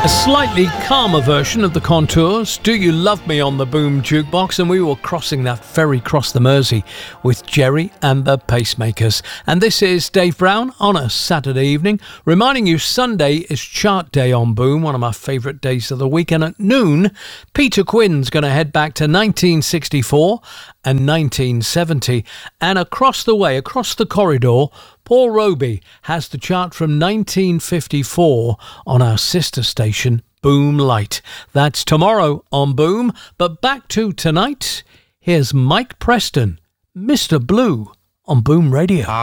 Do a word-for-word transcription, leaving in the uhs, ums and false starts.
Slightly calmer version of the Contours, Do You Love Me on the Boom Jukebox, and we were crossing that ferry across the Mersey with Jerry and the Pacemakers. And this is Dave Brown on a Saturday evening, reminding you Sunday is chart day on Boom, one of my favourite days of the week. And at noon, Peter Quinn's going to head back to nineteen sixty-four and nineteen seventy, and across the way, across the corridor, Paul Roby has the chart from nineteen fifty-four on our sister station, Boom Light. That's tomorrow on Boom, but back to tonight. Here's Mike Preston, Mister Blue, on Boom Radio.